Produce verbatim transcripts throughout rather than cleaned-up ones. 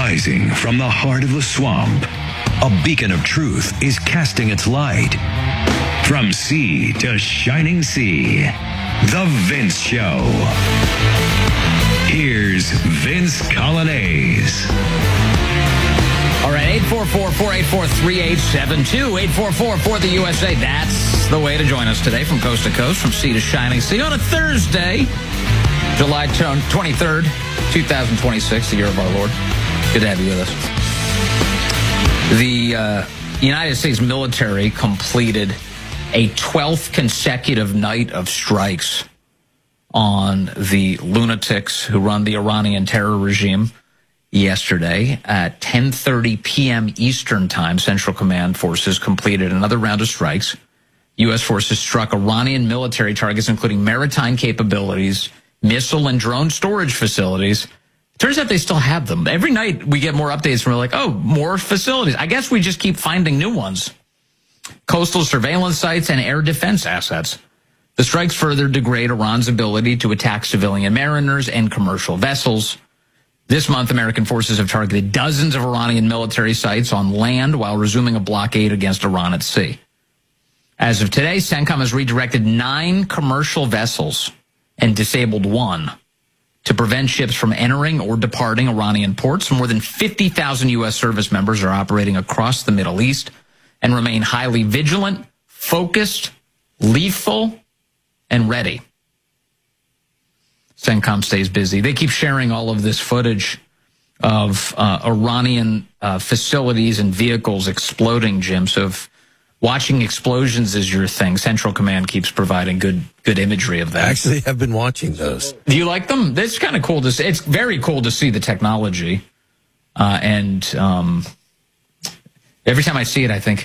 Rising from the heart of the swamp, a beacon of truth is casting its light. From sea to shining sea, The Vince Show. Here's Vince Coglianese. All right, eight four four, four eight four, three eight seven two, eight four four for the U S A. That's the way to join us today from coast to coast, from sea to shining sea on a Thursday, July twenty-third, twenty twenty-six, the year of our Lord. Good to have you with us. The uh, United States military completed a twelfth consecutive night of strikes on the lunatics who run the Iranian terror regime. Yesterday at ten thirty p.m. Eastern Time, Central Command forces completed another round of strikes. U S forces struck Iranian military targets, including maritime capabilities, missile and drone storage facilities. Turns out they still have them. Every night we get more updates and we're like, oh, more facilities. I guess we just keep finding new ones. Coastal surveillance sites and air defense assets. The strikes further degrade Iran's ability to attack civilian mariners and commercial vessels. This month, American forces have targeted dozens of Iranian military sites on land while resuming a blockade against Iran at sea. As of today, CENTCOM has redirected nine commercial vessels and disabled one to prevent ships from entering or departing Iranian ports. More than fifty thousand U S service members are operating across the Middle East and remain highly vigilant, focused, lethal, and ready. CENTCOM stays busy. They keep sharing all of this footage of uh, Iranian uh, facilities and vehicles exploding, Jim. So if watching explosions is your thing, Central Command keeps providing good good imagery of that. I actually have been watching those. Do you like them? It's kind of cool to see. It's very cool to see the technology. Uh, and um, every time I see it, I think,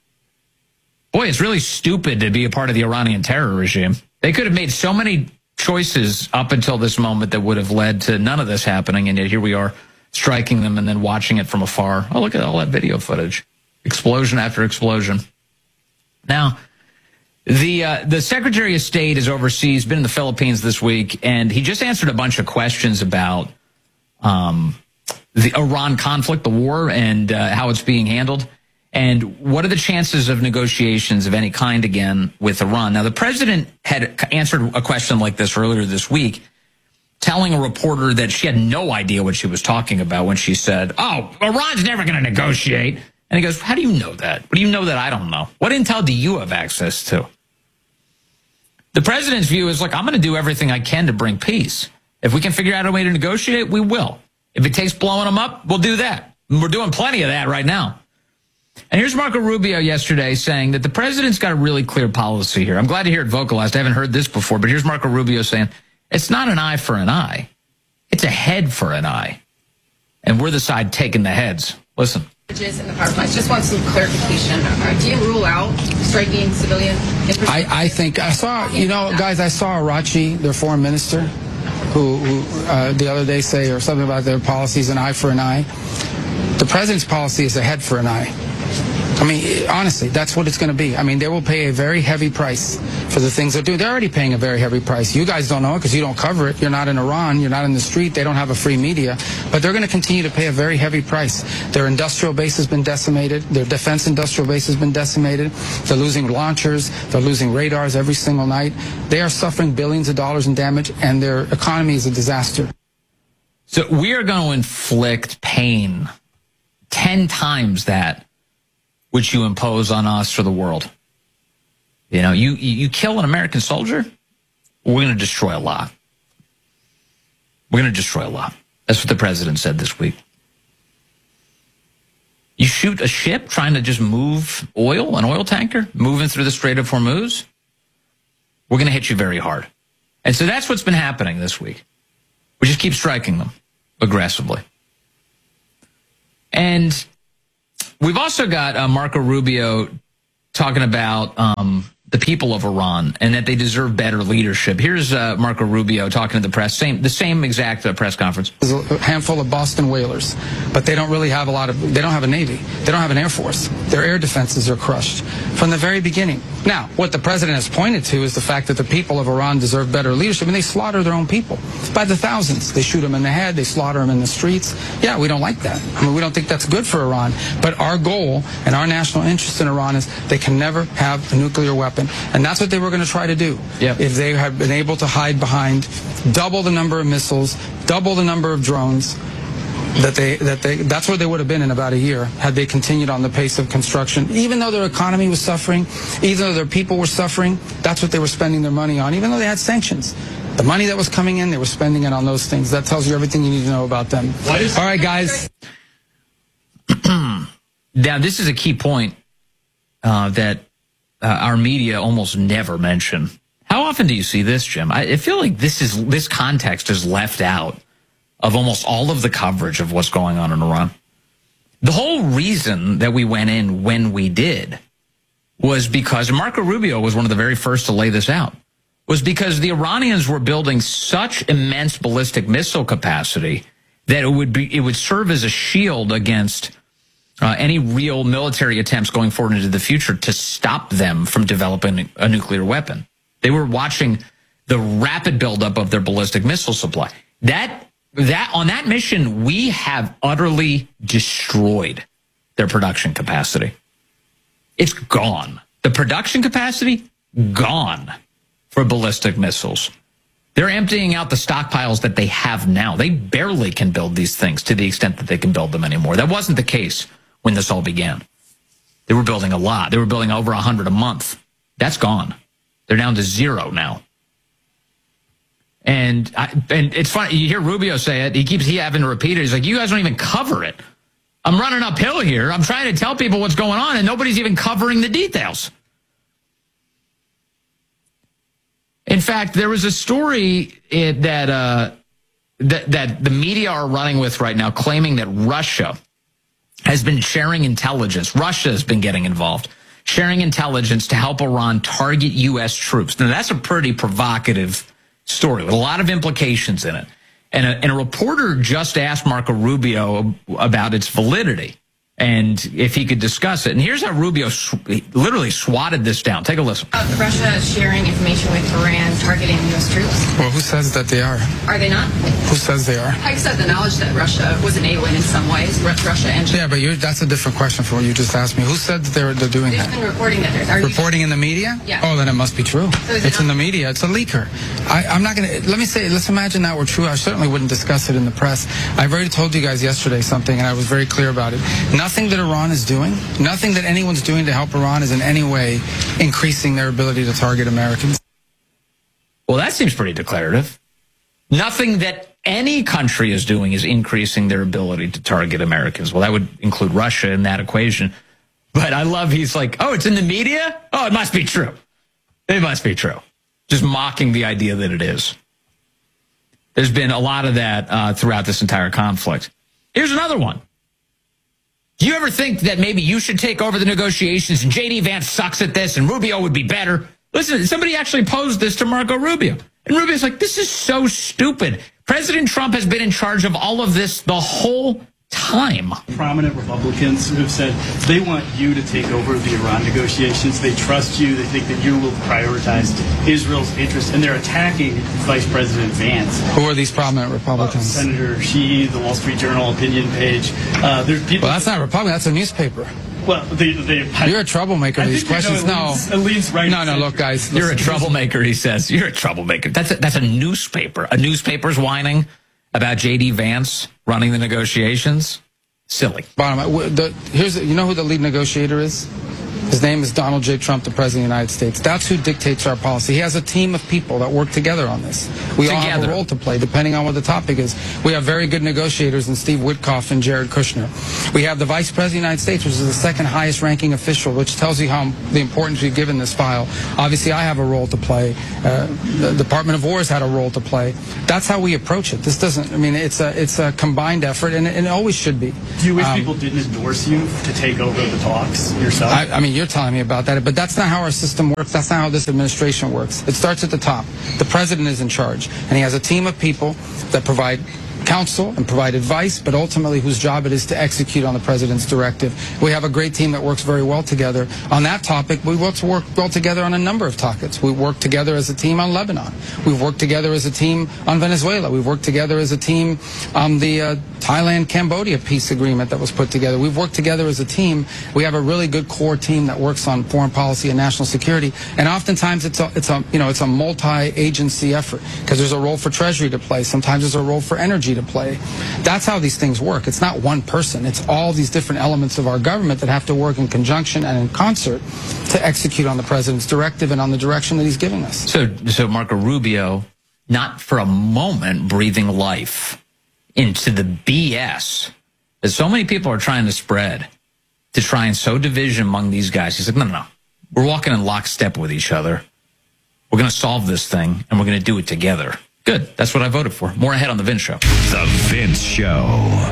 boy, it's really stupid to be a part of the Iranian terror regime. They could have made so many choices up until this moment that would have led to none of this happening, and yet here we are striking them and then watching it from afar. Oh, look at all that video footage. Explosion after explosion. Now, the uh, the Secretary of State is overseas, been in the Philippines this week, and he just answered a bunch of questions about um, the Iran conflict, the war, and uh, how it's being handled. And what are the chances of negotiations of any kind again with Iran? Now, the president had answered a question like this earlier this week, telling a reporter that she had no idea what she was talking about when she said, oh, Iran's never going to negotiate. And he goes, how do you know that? What do you know that I don't know? What intel do you have access to? The president's view is, look, I'm going to do everything I can to bring peace. If we can figure out a way to negotiate, we will. If it takes blowing them up, we'll do that. We're doing plenty of that right now. And here's Marco Rubio yesterday saying that the president's got a really clear policy here. I'm glad to hear it vocalized. I haven't heard this before, but here's Marco Rubio saying, it's not an eye for an eye. It's a head for an eye. And we're the side taking the heads. Listen. In the power plants. Just want some clarification. Uh, do you rule out striking civilian infrastructure? I, I think I saw, you know, guys, I saw Arachi, their foreign minister, who, who uh, the other day say or something about their policies, an eye for an eye. The president's policy is a head for an eye. I mean, honestly, that's what it's going to be. I mean, they will pay a very heavy price for the things they're doing. They're already paying a very heavy price. You guys don't know it because you don't cover it. You're not in Iran. You're not in the street. They don't have a free media. But they're going to continue to pay a very heavy price. Their industrial base has been decimated. Their defense industrial base has been decimated. They're losing launchers. They're losing radars every single night. They are suffering billions of dollars in damage, and their economy is a disaster. So we are going to inflict pain ten times that which you impose on us or the world. You know, you, you kill an American soldier, we're going to destroy a lot. We're going to destroy a lot. That's what the president said this week. You shoot a ship trying to just move oil, an oil tanker, moving through the Strait of Hormuz, we're going to hit you very hard. And so that's what's been happening this week. We just keep striking them aggressively. And we've also got uh, Marco Rubio talking about um, the people of Iran and that they deserve better leadership. Here's uh, Marco Rubio talking to the press, same the same exact uh, press conference. There's a handful of Boston whalers, but they don't really have a lot of, they don't have a Navy. They don't have an Air Force. They Their air defenses are crushed from the very beginning. Now, what the president has pointed to is the fact that the people of Iran deserve better leadership, and they slaughter their own people by the thousands. They shoot them in the head. They slaughter them in the streets. Yeah, we don't like that. I mean, we don't think that's good for Iran. But our goal and our national interest in Iran is they can never have a nuclear weapon, and that's what they were going to try to do. Yep. If they had been able to hide behind double the number of missiles, double the number of drones, that they that they that's where they would have been in about a year had they continued on the pace of construction. Even though their economy was suffering, even though their people were suffering, that's what they were spending their money on. Even though they had sanctions, the money that was coming in, they were spending it on those things. That tells you everything you need to know about them. All right, guys. Now, this is a key point uh, that uh, our media almost never mention. How often do you see this, Jim? I, I feel like this is this context is left out of almost all of the coverage of what's going on in Iran. The whole reason that we went in when we did was because, and Marco Rubio was one of the very first to lay this out, was because the Iranians were building such immense ballistic missile capacity that it would be it would serve as a shield against uh, any real military attempts going forward into the future to stop them from developing a nuclear weapon. They were watching the rapid buildup of their ballistic missile supply. That That on that mission, we have utterly destroyed their production capacity. It's gone. The production capacity, gone for ballistic missiles. They're emptying out the stockpiles that they have now. They barely can build these things to the extent that they can build them anymore. That wasn't the case when this all began. They were building a lot. They were building over one hundred a month. That's gone. They're down to zero now. And I, and it's funny, you hear Rubio say it, he keeps he having to repeat it. He's like, you guys don't even cover it. I'm running uphill here. I'm trying to tell people what's going on, and nobody's even covering the details. In fact, there was a story it, that, uh, that that the media are running with right now, claiming that Russia has been sharing intelligence. Russia has been getting involved, sharing intelligence to help Iran target U S troops. Now, that's a pretty provocative story with a lot of implications in it. And a, and a reporter just asked Marco Rubio about its validity and if he could discuss it. And here's how Rubio sw- literally swatted this down. Take a listen. Uh, Russia sharing information with Iran targeting U S troops. Well, who says that they are? Are they not? Who says they are? I accept the knowledge that Russia was enabling in some ways. Ru- Russia and Yeah, but you're, that's a different question from what you just asked me. Who said that they're, they're doing They've that? been reporting that there's. Are you Reporting in the media? Yeah. Oh, then it must be true. So is it It's in not- the media. It's a leaker. I, I'm not going to, let me say, let's imagine that were true. I certainly wouldn't discuss it in the press. I've already told you guys yesterday something, and I was very clear about it. Nothing that Iran is doing, nothing that anyone's doing to help Iran is in any way increasing their ability to target Americans. Well, that seems pretty declarative. Nothing that any country is doing is increasing their ability to target Americans. Well, that would include Russia in that equation. But I love he's like, oh, it's in the media? Oh, it must be true. It must be true. Just mocking the idea that it is. There's been a lot of that uh, throughout this entire conflict. Here's another one. Do you ever think that maybe you should take over the negotiations and J D Vance sucks at this and Rubio would be better? Listen, somebody actually posed this to Marco Rubio. And Rubio's like, this is so stupid. President Trump has been in charge of all of this the whole time. Prominent Republicans who have said they want you to take over the Iran negotiations. They trust you. They think that you will prioritize Israel's interests. And they're attacking Vice President Vance. Who are these prominent Republicans? Uh, Senator Sheehy, the Wall Street Journal opinion page. Uh, there's people. Well, that's not Republican. That's a newspaper. Well, they, they, You're a troublemaker I with these think questions. you know, No. it leads right No, no, look, guys. You're a listen, troublemaker, he says. You're a troublemaker. That's a, that's a newspaper. A newspaper's whining about J D Vance running the negotiations. Silly. Bottom line, the, here's you know who the lead negotiator is? His name is Donald J. Trump, the President of the United States. That's who dictates our policy. He has a team of people that work together on this. We all have a Together. role to play, depending on what the topic is. We have very good negotiators in Steve Witkoff and Jared Kushner. We have the Vice President of the United States, which is the second highest ranking official, which tells you how the importance we've given this file. Obviously, I have a role to play. Uh, the Department of War has had a role to play. That's how we approach it. This doesn't, I mean, it's a, it's a combined effort, and it, and it always should be. Do you wish Um, people didn't endorse you to take over the talks yourself? I, I mean, you're telling me about that, but that's not how our system works. That's not how this administration works. It starts at the top. The president is in charge, and he has a team of people that provide counsel and provide advice, but ultimately whose job it is to execute on the president's directive. We have a great team that works very well together. On that topic, we work to work well together on a number of topics. We work together as a team on Lebanon. We've worked together as a team on Venezuela. We've worked together as a team on the uh, Thailand-Cambodia peace agreement that was put together. We've worked together as a team. We have a really good core team that works on foreign policy and national security. And oftentimes it's a, it's a, you know, it's a multi-agency effort because there's a role for Treasury to play. Sometimes there's a role for energy to play. That's how these things work. It's not one person. It's all these different elements of our government that have to work in conjunction and in concert to execute on the president's directive and on the direction that he's giving us. So, so Marco Rubio, not for a moment breathing life into the B S that so many people are trying to spread to try and sow division among these guys. He's like, no, no, no. We're walking in lockstep with each other. We're going to solve this thing, and we're going to do it together. Good. That's what I voted for. More ahead on The Vince Show. The Vince Show.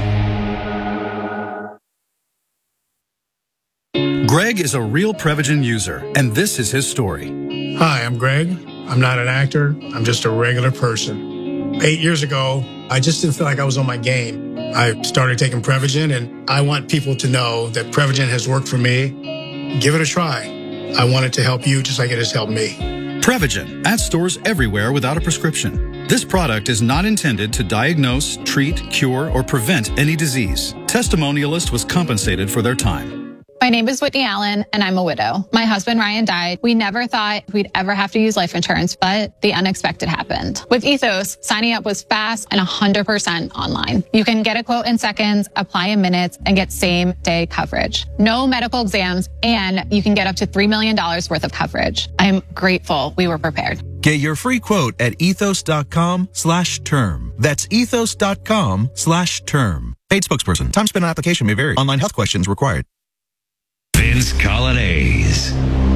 Greg is a real Prevagen user, and this is his story. Hi, I'm Greg. I'm not an actor. I'm just a regular person. Eight years ago, I just didn't feel like I was on my game. I started taking Prevagen, and I want people to know that Prevagen has worked for me. Give it a try. I want it to help you just like it has helped me. Prevagen, at stores everywhere without a prescription. This product is not intended to diagnose, treat, cure, or prevent any disease. Testimonialist was compensated for their time. My name is Whitney Allen, and I'm a widow. My husband, Ryan, died. We never thought we'd ever have to use life insurance, but the unexpected happened. With Ethos, signing up was fast and one hundred percent online. You can get a quote in seconds, apply in minutes, and get same-day coverage. No medical exams, and you can get up to three million dollars worth of coverage. I'm grateful we were prepared. Get your free quote at ethos.com slash term. That's ethos.com slash term. Paid spokesperson. Time spent on application may vary. Online health questions required. Vince Coglianese.